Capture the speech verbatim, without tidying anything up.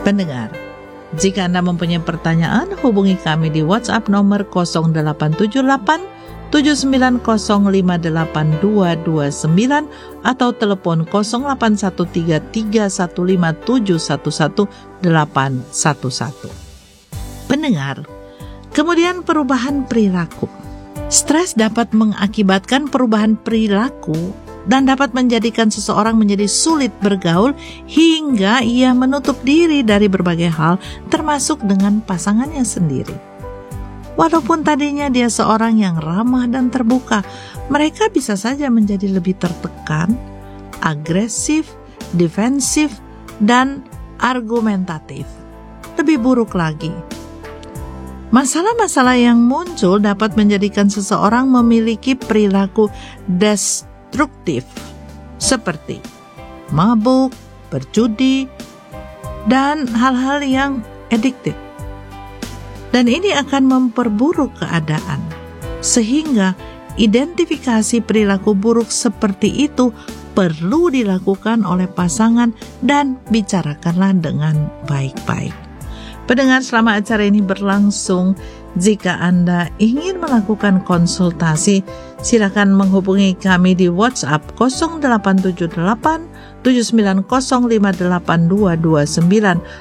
Pendengar, jika Anda mempunyai pertanyaan, hubungi kami di WhatsApp nomor nol delapan tujuh delapan tujuh sembilan nol lima delapan dua dua sembilan atau telepon nol delapan satu tiga tiga satu lima tujuh satu satu delapan satu satu. Pendengar, kemudian perubahan perilaku. Stres dapat mengakibatkan perubahan perilaku dan dapat menjadikan seseorang menjadi sulit bergaul hingga ia menutup diri dari berbagai hal, termasuk dengan pasangannya sendiri. Walaupun tadinya dia seorang yang ramah dan terbuka, mereka bisa saja menjadi lebih tertekan, agresif, defensif, dan argumentatif. Lebih buruk lagi, masalah-masalah yang muncul dapat menjadikan seseorang memiliki perilaku destruktif, seperti mabuk, berjudi, dan hal-hal yang adiktif. Dan ini akan memperburuk keadaan, sehingga identifikasi perilaku buruk seperti itu perlu dilakukan oleh pasangan dan bicarakanlah dengan baik-baik. Pendengar, selama acara ini berlangsung, jika Anda ingin melakukan konsultasi, silakan menghubungi kami di WhatsApp nol delapan tujuh delapan tujuh sembilan nol lima delapan dua dua sembilan